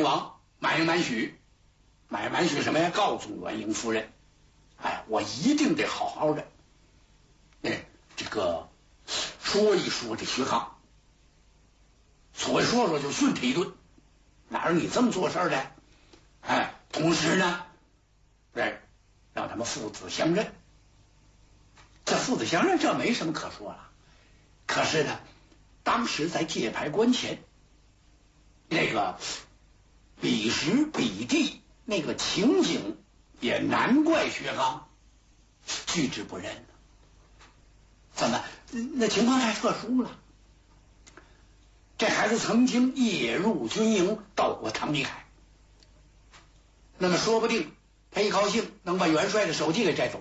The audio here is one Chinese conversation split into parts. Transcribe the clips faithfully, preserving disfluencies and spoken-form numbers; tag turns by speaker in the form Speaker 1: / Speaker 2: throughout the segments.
Speaker 1: 王满应满许，满应满许什么呀？告诉元英夫人，哎，我一定得好好的，哎，这个说一说这薛刚。所谓说说就训他一顿，哪有你这么做事的？哎，同时呢，哎，让他们父子相认。这父子相认，这没什么可说了。可是呢，当时在界牌关前，那个彼时彼地那个情景，也难怪薛刚拒之不认了。怎么？那情况太特殊了。这孩子曾经夜入军营，到过唐继凯，那么说不定他一高兴能把元帅的手机给摘走。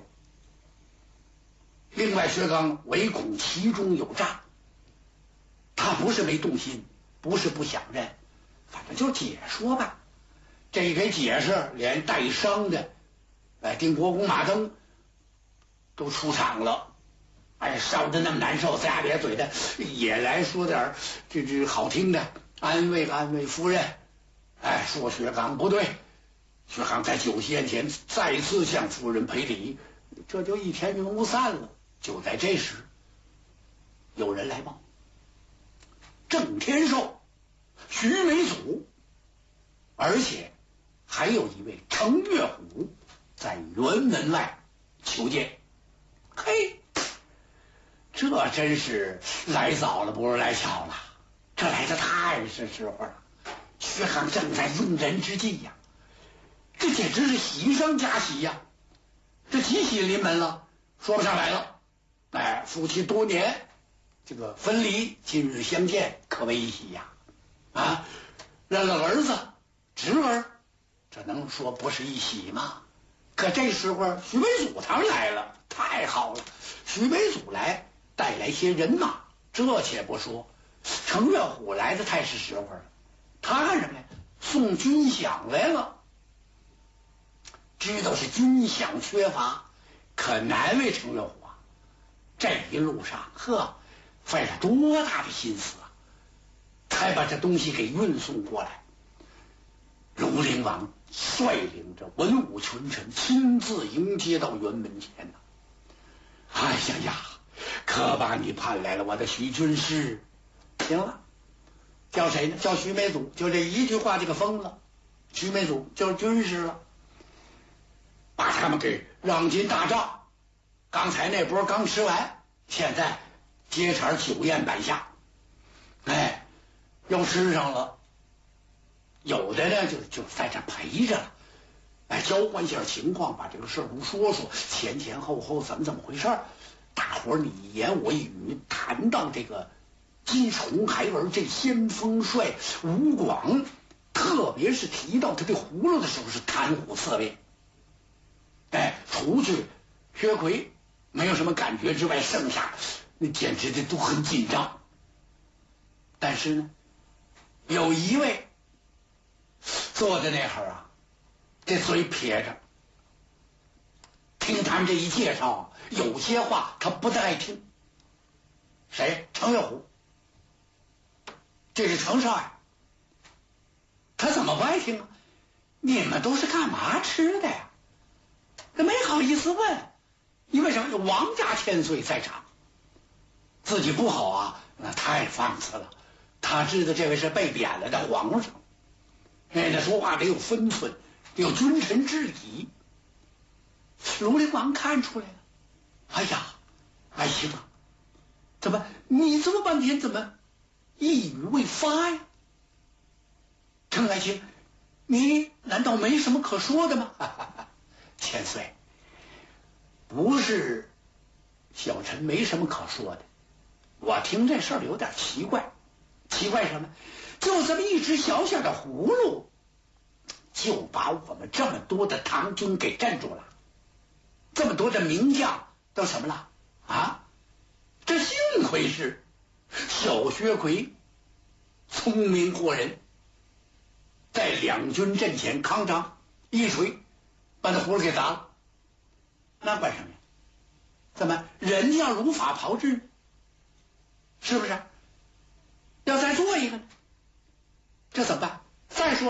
Speaker 1: 另外，薛刚唯恐其中有诈，他不是没动心，不是不想认，反正就解说吧。这一给解释，连带伤的，哎，定国公马登都出场了。哎，烧得那么难受，龇牙咧嘴的，也来说点这这好听的，安慰安慰夫人。哎，说薛刚不对，薛刚在酒席宴前再次向夫人赔礼，这就一天云雾散了。就在这时，有人来报，郑天寿、徐美祖，而且还有一位程月虎在辕门外求见。嘿，这真是来早了不如来巧了，这来的太是时候了。薛刚正在用人之际呀，这简直是喜上加喜呀！这吉喜临门了，说不上来了。哎，夫妻多年这个分离，今日相见，可谓一喜呀！啊，认了儿子、侄儿，这能说不是一喜吗？可这时候徐美祖他们来了，太好了！徐美祖来，带来些人马，这且不说，程月虎来的太是时候了。他干什么呀？送军饷来了。知道是军饷缺乏，可难为程月虎啊！这一路上，呵，费了多大的心思啊，才把这东西给运送过来。庐陵王率领着文武群臣亲自迎接到辕门前呐、啊！哎呀呀，可把你盼来了，我的徐军师！行了，叫谁呢？叫徐美祖，就这一句话就给封了。徐美祖就是军师了，把他们给让进大帐。刚才那波刚吃完，现在接茬酒宴摆下，哎，又吃上了。有的呢就就在这陪着了，哎，交换一下情况，把这个事儿都说说，前前后后怎么怎么回事儿。大伙儿你一言我一语，谈到这个金重孩儿这先锋帅吴广，特别是提到他这葫芦的时候，是谈虎刺猬。哎，除去薛奎没有什么感觉之外，剩下那简直的都很紧张。但是呢，有一位坐在那会儿啊，这嘴撇着，听他们这一介绍，有些话他不太爱听。谁？程月虎。这是程少爷。他怎么不爱听啊？你们都是干嘛吃的呀？他没好意思问，因为什么？有王家千岁在场，自己不好啊，那太放肆了。他知道这位是被贬了的皇上，哎，那说话得有分寸，得有君臣之礼。庐陵王看出来了，哎呀，爱卿啊，怎么你这么半天怎么一语未发呀？程爱卿，你难道没什么可说的吗？千岁，不是小臣没什么可说的，我听这事儿有点奇怪。奇怪什么？就这么一只小小的葫芦，就把我们这么多的唐军给镇住了，这么多的名将都什么了啊？这幸亏是小薛奎聪明过人，在两军阵前康张一锤把那葫芦给砸了。那怪什么呀？怎么人要如法炮制，是不是？要再做一个呢，这怎么办？再说